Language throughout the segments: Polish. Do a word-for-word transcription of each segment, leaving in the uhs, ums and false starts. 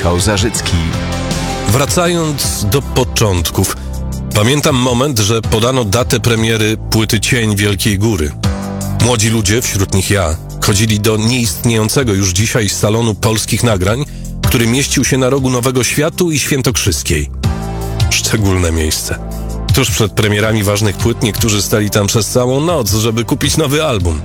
Michał Zarzycki. Wracając do początków, pamiętam moment, że podano datę premiery płyty Cień Wielkiej Góry. Młodzi ludzie, wśród nich ja, chodzili do nieistniejącego już dzisiaj salonu polskich nagrań, który mieścił się na rogu Nowego Światu i Świętokrzyskiej. Szczególne miejsce. Tuż przed premierami ważnych płyt niektórzy stali tam przez całą noc, żeby kupić nowy album.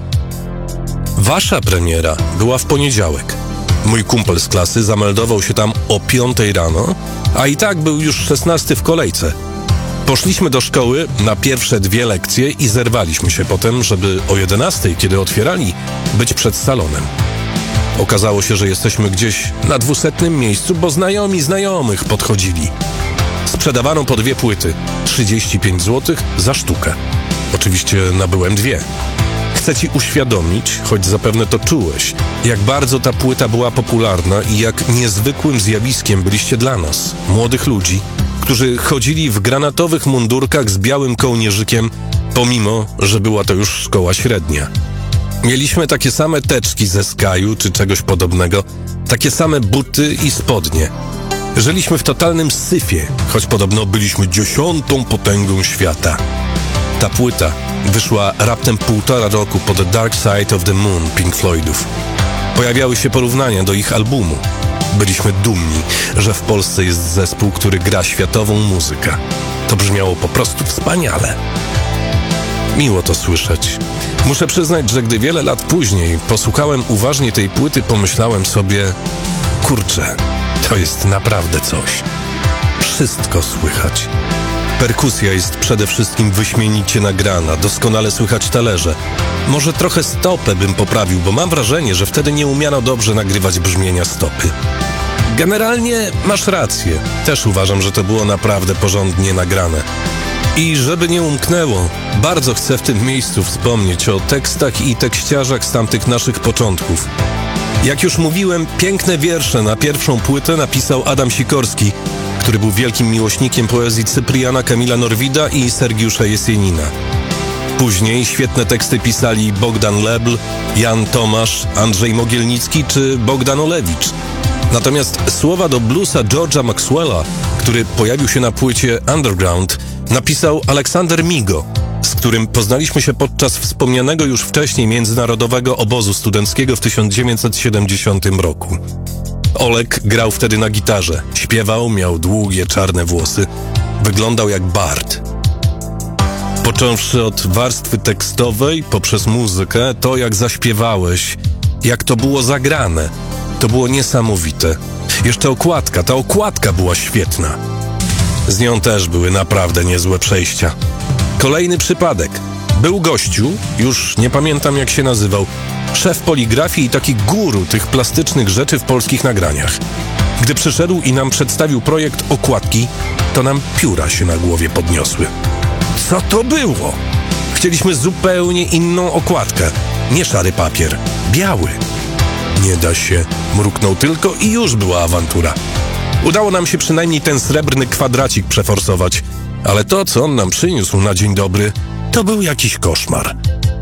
Wasza premiera była w poniedziałek. Mój kumpel z klasy zameldował się tam o piątej rano, a i tak był już szesnasty w kolejce. Poszliśmy do szkoły na pierwsze dwie lekcje i zerwaliśmy się potem, żeby o jedenastej, kiedy otwierali, być przed salonem. Okazało się, że jesteśmy gdzieś na dwusetnym miejscu, bo znajomi znajomych podchodzili. Sprzedawano po dwie płyty, trzydzieści pięć złotych za sztukę. Oczywiście nabyłem dwie. Chcę ci uświadomić, choć zapewne to czułeś, jak bardzo ta płyta była popularna i jak niezwykłym zjawiskiem byliście dla nas, młodych ludzi, którzy chodzili w granatowych mundurkach z białym kołnierzykiem, pomimo, że była to już szkoła średnia. Mieliśmy takie same teczki ze Skaju czy czegoś podobnego, takie same buty i spodnie. Żyliśmy w totalnym syfie, choć podobno byliśmy dziesiątą potęgą świata. Ta płyta wyszła raptem półtora roku po The Dark Side of the Moon Pink Floydów. Pojawiały się porównania do ich albumu. Byliśmy dumni, że w Polsce jest zespół, który gra światową muzykę. To brzmiało po prostu wspaniale. Miło to słyszeć. Muszę przyznać, że gdy wiele lat później posłuchałem uważnie tej płyty, pomyślałem sobie, kurczę, to jest naprawdę coś. Wszystko słychać. Perkusja jest przede wszystkim wyśmienicie nagrana, doskonale słychać talerze. Może trochę stopę bym poprawił, bo mam wrażenie, że wtedy nie umiano dobrze nagrywać brzmienia stopy. Generalnie masz rację. Też uważam, że to było naprawdę porządnie nagrane. I żeby nie umknęło, bardzo chcę w tym miejscu wspomnieć o tekstach i tekściarzach z tamtych naszych początków. Jak już mówiłem, piękne wiersze na pierwszą płytę napisał Adam Sikorski, który był wielkim miłośnikiem poezji Cypriana Kamila Norwida i Sergiusza Jesienina. Później świetne teksty pisali Bogdan Lebl, Jan Tomasz, Andrzej Mogielnicki czy Bogdan Olewicz. Natomiast słowa do bluesa George'a Maxwella, który pojawił się na płycie Underground, napisał Aleksander Migo, z którym poznaliśmy się podczas wspomnianego już wcześniej Międzynarodowego Obozu Studenckiego w tysiąc dziewięćset siedemdziesiątym roku. Olek grał wtedy na gitarze, śpiewał, miał długie czarne włosy, wyglądał jak bard. Począwszy od warstwy tekstowej, poprzez muzykę, to jak zaśpiewałeś, jak to było zagrane, to było niesamowite. Jeszcze okładka, ta okładka była świetna. Z nią też były naprawdę niezłe przejścia. Kolejny przypadek. Był gościu, już nie pamiętam jak się nazywał, szef poligrafii i taki guru tych plastycznych rzeczy w polskich nagraniach. Gdy przyszedł i nam przedstawił projekt okładki, to nam pióra się na głowie podniosły. Co to było? Chcieliśmy zupełnie inną okładkę. Nie szary papier, biały. Nie da się, mruknął tylko i już była awantura. Udało nam się przynajmniej ten srebrny kwadracik przeforsować, ale to, co on nam przyniósł na dzień dobry, to był jakiś koszmar.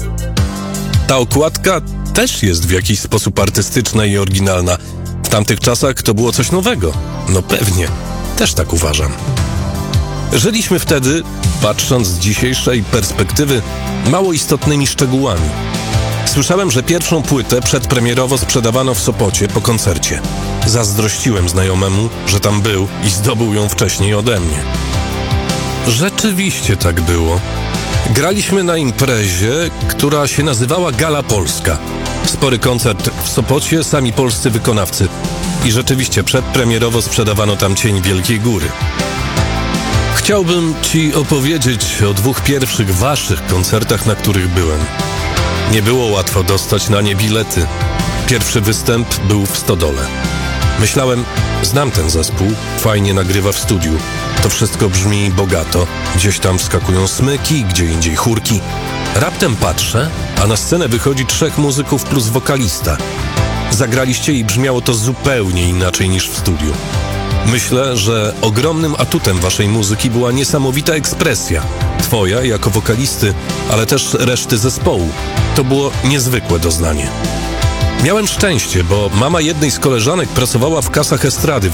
Ta okładka też jest w jakiś sposób artystyczna i oryginalna. W tamtych czasach to było coś nowego. No pewnie, też tak uważam. Żyliśmy wtedy, patrząc z dzisiejszej perspektywy, mało istotnymi szczegółami. Słyszałem, że pierwszą płytę przedpremierowo sprzedawano w Sopocie po koncercie. Zazdrościłem znajomemu, że tam był i zdobył ją wcześniej ode mnie. Rzeczywiście tak było. Graliśmy na imprezie, która się nazywała Gala Polska. Spory koncert w Sopocie, sami polscy wykonawcy. I rzeczywiście przedpremierowo sprzedawano tam Cień Wielkiej Góry. Chciałbym ci opowiedzieć o dwóch pierwszych waszych koncertach, na których byłem. Nie było łatwo dostać na nie bilety. Pierwszy występ był w Stodole. Myślałem, znam ten zespół, fajnie nagrywa w studiu. To wszystko brzmi bogato. Gdzieś tam wskakują smyki, gdzie indziej chórki. Raptem patrzę, a na scenę wychodzi trzech muzyków plus wokalista. Zagraliście i brzmiało to zupełnie inaczej niż w studiu. Myślę, że ogromnym atutem waszej muzyki była niesamowita ekspresja. Twoja jako wokalisty, ale też reszty zespołu. To było niezwykłe doznanie. Miałem szczęście, bo mama jednej z koleżanek pracowała w kasach estrady w